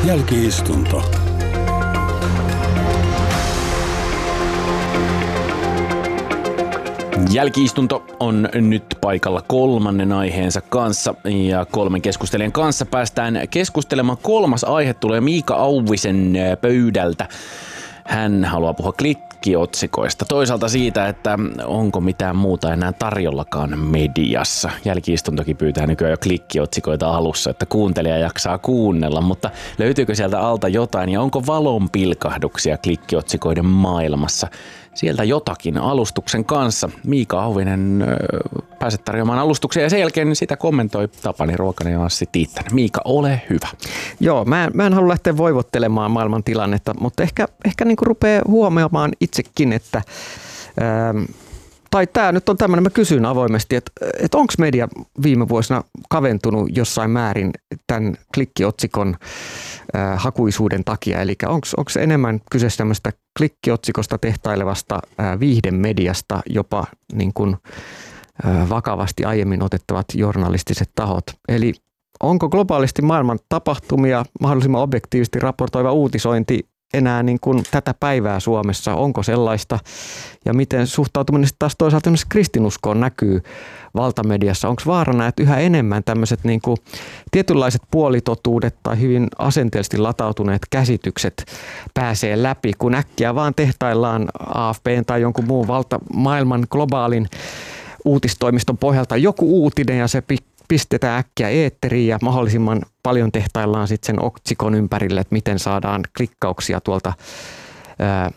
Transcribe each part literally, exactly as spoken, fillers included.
Jälki-istunto. Jälki-istunto on nyt paikalla kolmannen aiheensa kanssa ja kolmen keskustelijan kanssa päästään keskustelemaan. Kolmas aihe tulee Miika Auvisen pöydältä. Hän haluaa puhua klikkiotsikoista. Toisaalta siitä, että onko mitään muuta enää tarjollakaan mediassa. Jälki-istuntokin pyytää nykyään jo klikkiotsikoita alussa, että kuuntelija jaksaa kuunnella, mutta löytyykö sieltä alta jotain ja onko valonpilkahduksia klikkiotsikoiden maailmassa? Sieltä jotakin alustuksen kanssa. Miika Auvinen pääset tarjoamaan alustuksen ja sen jälkeen sitä kommentoi Tapani Ruokanen ja Anssi Tiittanen. Miika, ole hyvä. Joo, mä en, mä en halua lähteä voivottelemaan maailman tilannetta, mutta ehkä, ehkä niin kuin rupeaa huomioimaan itsekin, että ähm, tai tämä nyt on tämmöinen, mä kysyn avoimesti, että, että onko media viime vuosina kaventunut jossain määrin tämän klikkiotsikon äh, hakuisuuden takia, eli onko se enemmän kyse tämmöistä klikkiotsikosta tehtailevasta äh, viihdemediasta, jopa niin kuin, äh, vakavasti aiemmin otettavat journalistiset tahot, eli onko globaalisti maailman tapahtumia mahdollisimman objektiivisesti raportoiva uutisointi enää niin kuin tätä päivää Suomessa? Onko sellaista? Ja miten suhtautuminen taas toisaalta kristinuskoon näkyy valtamediassa? Onko vaarana, että yhä enemmän tämmöiset niin kuin tietynlaiset puolitotuudet tai hyvin asenteellisesti latautuneet käsitykset pääsee läpi, kun äkkiä vaan tehtaillaan A F P:n tai jonkun muun valta, maailman globaalin uutistoimiston pohjalta joku uutinen ja se pistetään äkkiä eetteriin ja mahdollisimman paljon tehtaillaan sitten sen otsikon ympärille, että miten saadaan klikkauksia tuolta, ää,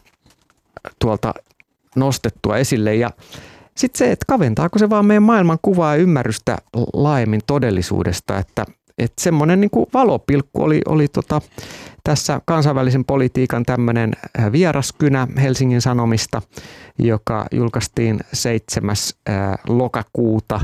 tuolta nostettua esille. Ja sitten se, että kaventaako se vaan meidän maailman kuvaa ja ymmärrystä laajemmin todellisuudesta, että, että semmoinen niin kuin valopilkku oli, oli tota, tässä kansainvälisen politiikan tämmöinen vieraskynä Helsingin Sanomista, joka julkaistiin seitsemäs lokakuuta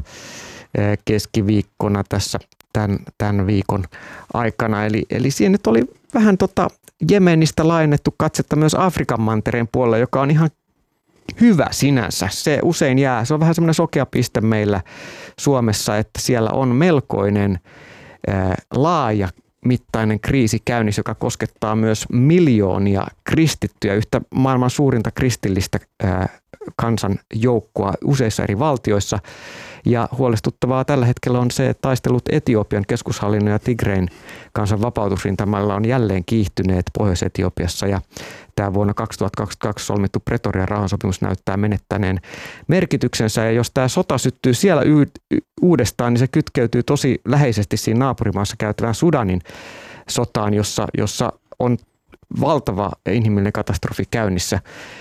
keskiviikkona tässä tämän, tämän viikon aikana. Eli, eli siinä nyt oli vähän tota Jemenistä laajennettu katsetta myös Afrikan mantereen puolella, joka on ihan hyvä sinänsä. Se usein jää, se on vähän semmoinen sokea piste meillä Suomessa, että siellä on melkoinen ää, laaja mittainen kriisi käynnissä, joka koskettaa myös miljoonia kristittyjä, yhtä maailman suurinta kristillistä ää, kansanjoukkoa useissa eri valtioissa. Ja huolestuttavaa tällä hetkellä on se, että taistelut Etiopian keskushallinnon ja Tigrein kansan vapautusrintamalla on jälleen kiihtyneet Pohjois-Etiopiassa. Ja tämä vuonna kaksituhattakaksikymmentäkaksi solmittu Pretorian rauhansopimus näyttää menettäneen merkityksensä. Ja jos tämä sota syttyy siellä uudestaan, niin se kytkeytyy tosi läheisesti siinä naapurimaassa käytävään Sudanin sotaan, jossa, jossa on valtava inhimillinen katastrofi käynnissä.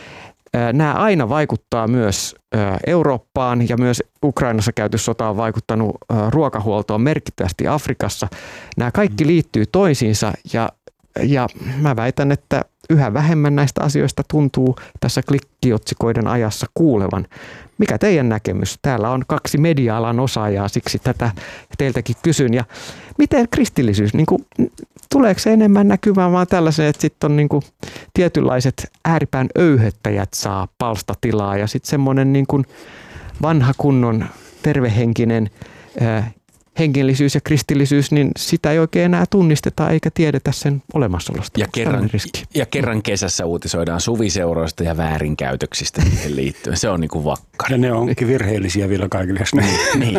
Nämä aina vaikuttaa myös Eurooppaan ja myös Ukrainassa käyty sota on vaikuttanut ruokahuoltoon merkittävästi Afrikassa. Nämä kaikki liittyy toisiinsa ja, ja mä väitän, että yhä vähemmän näistä asioista tuntuu tässä klikkiotsikoiden ajassa kuulevan. Mikä teidän näkemys? Täällä on kaksi media-alan osaajaa, siksi tätä teiltäkin kysyn. Ja miten kristillisyys, niin kuin, tuleeko se enemmän näkymään vaan tällaisen, että sitten on niin kuin tietynlaiset ääripään öyhöttäjät saa palstatilaa ja sitten semmoinen niin kuin vanha kunnon tervehenkinen ää, hengellisyys ja kristillisyys, niin sitä ei oikein enää tunnisteta eikä tiedetä sen olemassaolosta. Ja kerran, ja kerran kesässä uutisoidaan suviseuroista ja väärinkäytöksistä niihin liittyen. Se on niin kuin vakkari. Ja ne onkin virheellisiä vielä kaikille. Niin,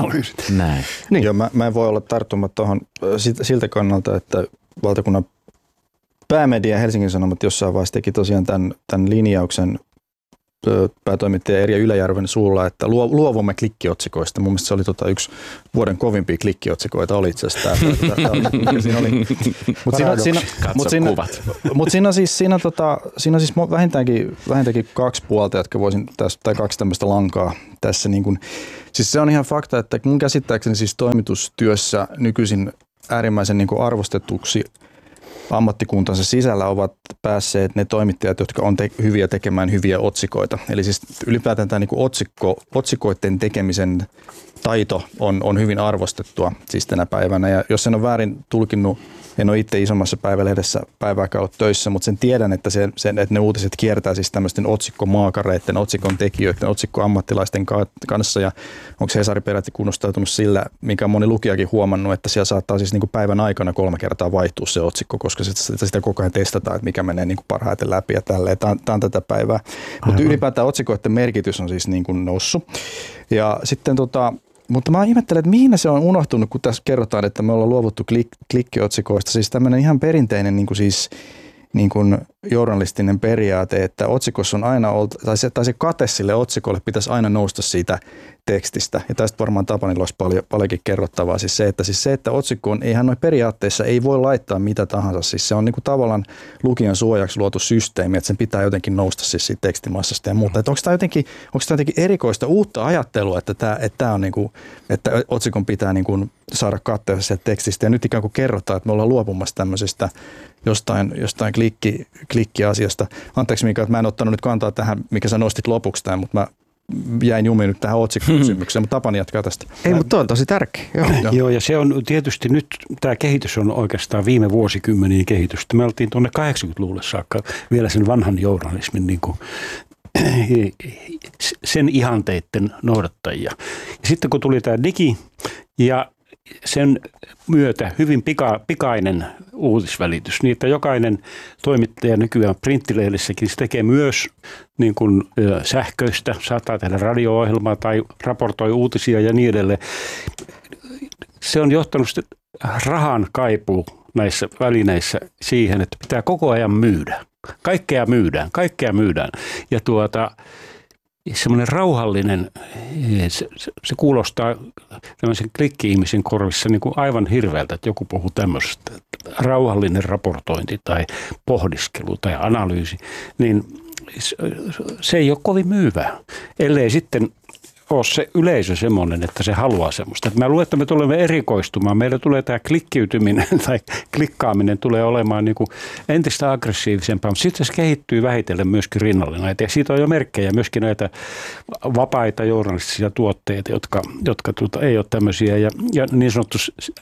näin. Niin. Joo, mä, mä en voi olla tarttumatta tuohon siltä kannalta, että valtakunnan päämedia Helsingin Sanomat jossain vaiheessa teki tosiaan tämän, tämän linjauksen päätoimittaja Erja Yläjärven suulla, että luovumme klikkiotsikoista. Mun mielestä se oli tota yksi vuoden kovimpia klikkiotsikoita oli itse asiassa tämä. Mutta siinä, siinä, mut siinä, mut siinä siis, siinä, tota, siinä siis vähintäänkin, vähintäänkin kaksi puolta, jotka voisin tässä, tai kaksi tämmöistä lankaa tässä. Niin kun, siis se on ihan fakta, että mun käsittääkseni siis toimitustyössä nykyisin äärimmäisen niin kun arvostetuksi ammattikuntansa sisällä ovat päässeet ne toimittajat, jotka on te- hyviä tekemään hyviä otsikoita. Eli siis ylipäätään tämä niin kuin otsikko, otsikoiden tekemisen taito on, on hyvin arvostettua siis tänä päivänä. Ja jos sen on väärin tulkinnut En ole itse isommassa päivälehdessä päivääkään ollut töissä, mutta sen tiedän, että, se, sen, että ne uutiset kiertää siis tämmöisten otsikkomaakareiden, otsikon tekijöiden, otsikkoammattilaisten kanssa. Ja onko Hesari peräti kunnostautunut sillä, mikä moni lukijakin huomannut, että siellä saattaa siis niin kuin päivän aikana kolme kertaa vaihtua se otsikko, koska sitä, sitä koko ajan testataan, että mikä menee niin kuin parhaiten läpi ja tälleen. Tämä on, tämä on tätä päivää. Mutta ylipäätään otsikoiden merkitys on siis niin kuin noussut. Ja sitten tota... Mutta mä ihmettelen, että mihin se on unohtunut, kun tässä kerrotaan, että me ollaan luovuttu klik, klikkiotsikoista. Siis tämmöinen ihan perinteinen niin kuin siis, niin kuin journalistinen periaate, että otsikossa on aina ollut, tai se, tai se kate sille otsikolle pitäisi aina nousta siitä tekstistä. Ja tästä varmaan Tapanilla olisi paljon, paljonkin kerrottavaa. Siis se, että, siis se, että otsikko on, eihän noin periaatteessa ei voi laittaa mitä tahansa. Siis se on niin kuin tavallaan lukijan suojaksi luotu systeemi, että sen pitää jotenkin nousta siis siitä tekstimassasta ja muuta. Että onko tämä jotenkin, onko tämä jotenkin erikoista uutta ajattelua, että, tämä, että, tämä on niin kuin, että otsikon pitää niin kuin saada katteessa sieltä tekstistä. Ja nyt ikään kuin kerrotaan, että me ollaan luopumassa tämmöisestä jostain, jostain klikki, klikkiasiasta. Anteeksi Mika, että mä en ottanut nyt kantaa tähän, mikä sä nostit lopuksi tämän, mutta mä jäin jumiin nyt tähän otsikkokysymykseen, mutta Tapani jatkaa tästä. Ei, mutta on tosi tärkeä. Joo. Joo. Joo, ja se on tietysti nyt, tämä kehitys on oikeastaan viime vuosikymmenien kehitystä. Me oltiin tuonne kahdeksankymmentäluvulle saakka vielä sen vanhan journalismin niin kuin, sen ihanteiden noudattajia. Ja sitten kun tuli tämä digi ja sen myötä hyvin pika, pikainen uutisvälitys, niin että jokainen toimittaja nykyään printtilehdissäkin se tekee myös niin kuin sähköistä, saattaa tehdä radio-ohjelmaa tai raportoi uutisia ja niin edelleen. Se on johtanut rahan kaipuu näissä välineissä siihen, että pitää koko ajan myydä. Kaikkea myydään, kaikkea myydään. Ja tuota... semmoinen rauhallinen, se, se, se kuulostaa tämmöisen klikki-ihmisen korvissa niin kuin aivan hirveältä, että joku puhuu tämmöisestä. Rauhallinen raportointi tai pohdiskelu tai analyysi, niin se, se ei ole kovin myyvää, ellei sitten ole se yleisö semmoinen, että se haluaa semmoista. Mä luulen, että me tulemme erikoistumaan. Meillä tulee tämä klikkiytyminen tai klikkaaminen tulee olemaan niin kuin entistä aggressiivisempaa, mutta sitten se kehittyy vähitellen myöskin rinnalle näitä. Ja siitä on jo merkkejä myöskin näitä vapaita journalistisia tuotteita, jotka, jotka tuota, ei ole tämmöisiä. Ja, ja niin sanottu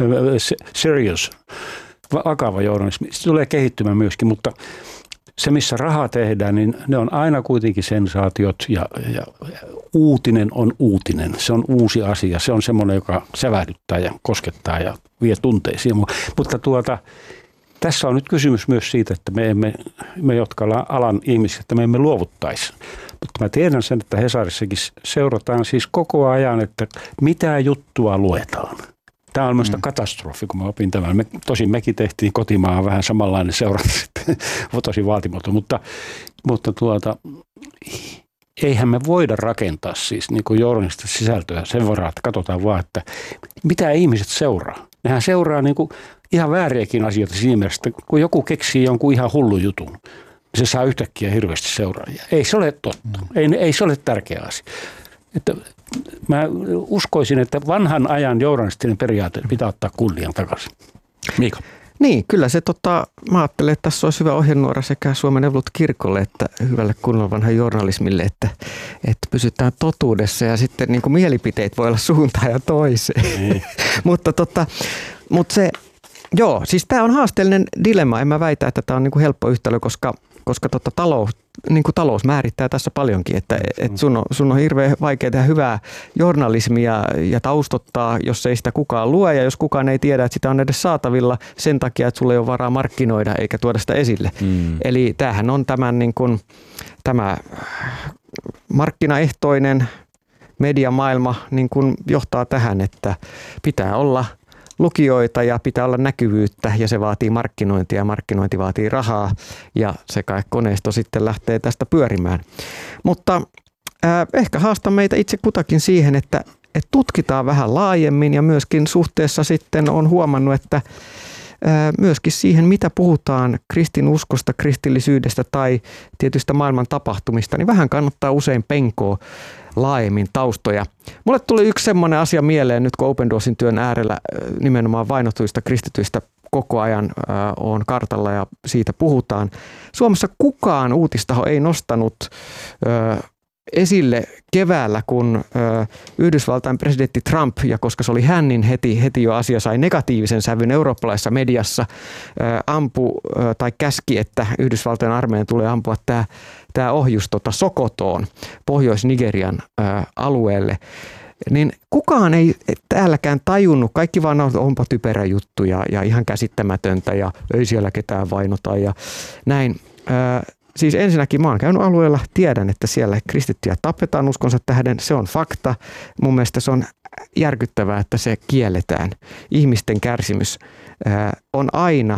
serious, vakava journalismi, se tulee kehittymään myöskin, mutta se, missä rahaa tehdään, niin ne on aina kuitenkin sensaatiot ja, ja uutinen on uutinen. Se on uusi asia. Se on semmoinen, joka sävähdyttää ja koskettaa ja vie tunteisiin. Mutta tuota, tässä on nyt kysymys myös siitä, että me, emme, me jotka ollaan alan ihmisiä, että me emme luovuttaisi. Mutta mä tiedän sen, että Hesarissakin seurataan siis koko ajan, että mitä juttua luetaan. Tämä on minusta mm. katastrofi, kun mä opin tämän. Me, tosin mekin tehtiin kotimaan vähän samanlainen seuranta sitten, tosi vaatimaton, mutta, mutta tuota, eihän me voida rakentaa siis niin kuin journalistista sisältöä sen varaa, että katsotaan vaan, että mitä ihmiset seuraa. Nehän seuraa niin kuin ihan vääriäkin asioita siinä mielessä, että kun joku keksii jonkun ihan hullun jutun, niin se saa yhtäkkiä hirveästi seuraajia. Ei se ole totta. Mm. Ei, ei se ole tärkeä asia. Että mä uskoisin, että vanhan ajan journalistinen periaate pitää ottaa kunnian takaisin. Miika. Niin, kyllä se tota, mä ajattelen, että tässä olisi hyvä ohjenuora sekä Suomen Evolut kirkolle että hyvälle kunnon vanhan journalismille, että, että pysytään totuudessa ja sitten niin kuin mielipiteet voi olla suuntaan ja toiseen. mutta, tota, mutta se, joo, siis tämä on haasteellinen dilemma. En mä väitä, että tämä on niin kuin helppo yhtälö, koska, koska tota, talous, niin kuin talous määrittää tässä paljonkin, että et sun, on, sun on hirveän vaikea tehdä hyvää journalismia ja taustottaa, jos ei sitä kukaan lue ja jos kukaan ei tiedä, että sitä on edes saatavilla sen takia, että sulla ei ole varaa markkinoida eikä tuoda sitä esille. Mm. Eli tämähän on tämän niin kuin, tämä markkinaehtoinen mediamaailma niin kuin johtaa tähän, että pitää olla lukijoita ja pitää olla näkyvyyttä ja se vaatii markkinointia ja markkinointi vaatii rahaa ja se kai koneisto sitten lähtee tästä pyörimään. Mutta äh, ehkä haastan meitä itse kutakin siihen, että, että tutkitaan vähän laajemmin ja myöskin suhteessa sitten on huomannut, että äh, myöskin siihen, mitä puhutaan kristinuskosta, kristillisyydestä tai tietystä maailman tapahtumista, niin vähän kannattaa usein penkoa laajemmin taustoja. Mulle tuli yksi semmoinen asia mieleen nyt, kun Open Doorsin työn äärellä nimenomaan vainotuista kristityistä koko ajan äh, on kartalla ja siitä puhutaan. Suomessa kukaan uutistaho ei nostanut äh, esille keväällä, kun Yhdysvaltain presidentti Trump, ja koska se oli hän, niin heti, heti jo asia sai negatiivisen sävyn eurooppalaisessa mediassa, ampu tai käski, että Yhdysvaltain armeijan tulee ampua tämä, tämä ohjus tota Sokotoon, Pohjois-Nigerian alueelle. Niin kukaan ei täälläkään tajunnut, kaikki vaan on, onpa typerä juttu ja, ja ihan käsittämätöntä ja ei siellä ketään vainota ja näin. Siis ensinnäkin mä oon käynyt alueella, tiedän, että siellä kristittyjä tapetaan uskonsa tähden, se on fakta. Mun mielestä se on järkyttävää, että se kielletään. Ihmisten kärsimys ää, on aina,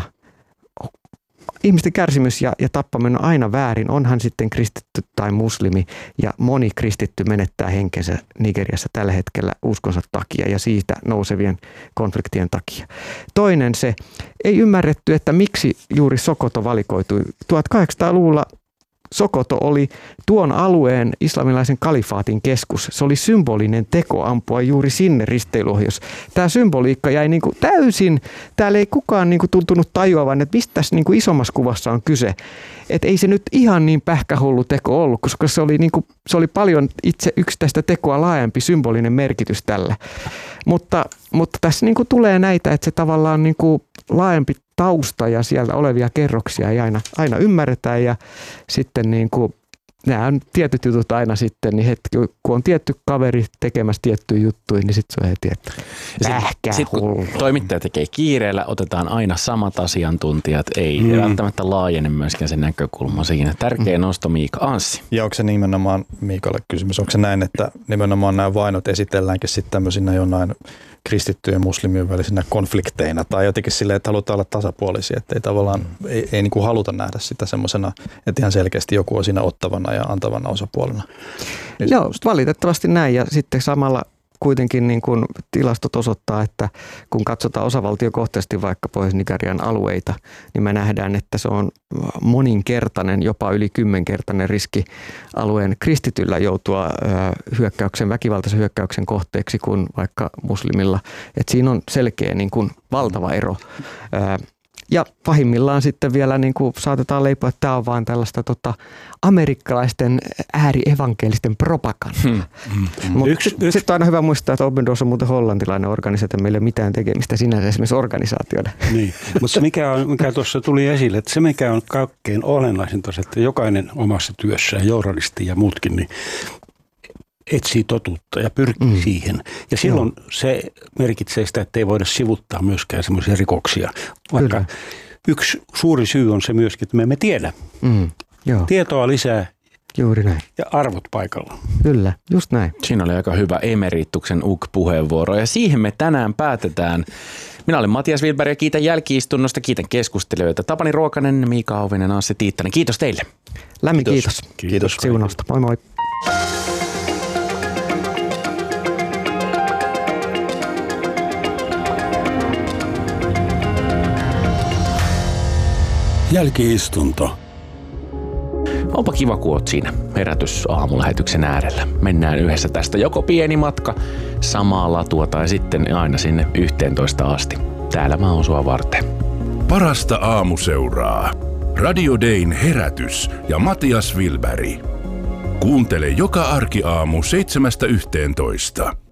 ihmisten kärsimys ja, ja tappaminen on aina väärin, onhan sitten kristitty tai muslimi ja moni kristitty menettää henkensä Nigeriassa tällä hetkellä uskonsa takia ja siitä nousevien konfliktien takia. Toinen se, ei ymmärretty, että miksi juuri Sokoto valikoitui. tuhatkahdeksansataaluvulla Sokoto oli tuon alueen islamilaisen kalifaatin keskus. Se oli symbolinen teko ampua juuri sinne risteiluohjus. Tämä symboliikka jäi niin kuin täysin, täällä ei kukaan niin kuin tuntunut tajuavan, että mistä tässä niin kuin isommassa kuvassa on kyse. Että ei se nyt ihan niin pähkähullu teko ollut, koska se oli, niin kuin, se oli paljon itse yksittäistä tekoa laajempi symbolinen merkitys tällä. Mutta, mutta tässä niin kuin tulee näitä, että se tavallaan niin kuin laajempi tausta ja siellä olevia kerroksia ei aina, aina ymmärretä ja sitten niin kuin, nämä on tietyt jutut aina sitten, niin hetki, kun on tietty kaveri tekemässä tiettyjä juttuja, niin sitten se on heti, että lähkää sit, kun toimittaja tekee kiireellä, otetaan aina samat asiantuntijat, ei mm. välttämättä laajene myöskään sen näkökulma siinä. Tärkeä mm. nosto Miika. Anssi. Ja onko se nimenomaan, Miikalle kysymys, onko se näin, että nimenomaan nämä vainot esitelläänkin sitten tämmöisinä jonain kristittyjen ja muslimien välisinä konflikteina tai jotenkin silleen, että halutaan olla tasapuolisia, että ei tavallaan, mm. ei, ei niin kuin haluta nähdä sitä semmoisena, että ihan selkeästi joku on siinä ottavana ja antavana osapuolena. Niin Joo, valitettavasti näin ja sitten samalla kuitenkin niin kuin tilastot osoittaa, että kun katsotaan osavaltiokohtaisesti vaikka Pohjois-Nigerian alueita, niin me nähdään, että se on moninkertainen, jopa yli kymmenkertainen riski alueen kristityllä joutua hyökkäyksen, väkivaltaisen hyökkäyksen kohteeksi kuin vaikka muslimilla. Et siinä on selkeä niin kuin valtava ero. Ja pahimmillaan sitten vielä niin kuin saatetaan leipoa, että tämä on vaan tällaista tota, amerikkalaisten äärievankelisten propagandaa. Hmm. Hmm. Mutta sitten sit on aina hyvä muistaa, että Open Doors on muuten hollantilainen organisaatio, meillä ei ole mitään tekemistä sinänsä esimerkiksi organisaatioida. Niin, mutta mikä, on, mikä tuossa tuli esille, että se mikä on kaikkein olennaisinta, että jokainen omassa työssään, journalisti ja muutkin, niin etsii totuutta ja pyrkii mm. siihen. Ja silloin Joo. se merkitsee sitä, että ei voida sivuttaa myöskään semmoisia rikoksia. Vaikka Kyllä. yksi suuri syy on se myöskin, että me emme tiedä. Mm. Joo. Tietoa lisää. Juuri näin. Ja arvot paikalla. Kyllä, just näin. Siinä oli aika hyvä emerituksen U K-puheenvuoro ja siihen me tänään päätetään. Minä olen Matias Wilberg ja kiitän jälki-istunnosta, kiitän keskustelijoita. Tapani Ruokanen, Miika Auvinen, Anssi Tiittanen. Kiitos teille. Lämmin kiitos. Kiitos. kiitos. Siunausta. Moi moi. Jälki-istunto. Onpa kiva, kun oot siinä herätys aamulähetyksen äärellä. Mennään yhdessä tästä joko pieni matka, samaa latua tai sitten aina sinne yhteentoista asti. Täällä mä oon sua varten. Parasta aamuseuraa. Radio Dayn herätys ja Matias Wilberg. Kuuntele joka arkiaamu seitsemästä yhteentoista.